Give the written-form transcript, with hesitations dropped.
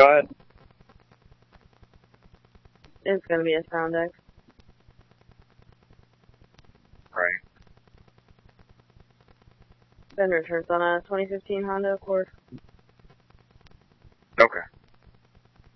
Go ahead. It's going to be a Sound X. Right. Been returns on a 2015 Honda Accord. Okay.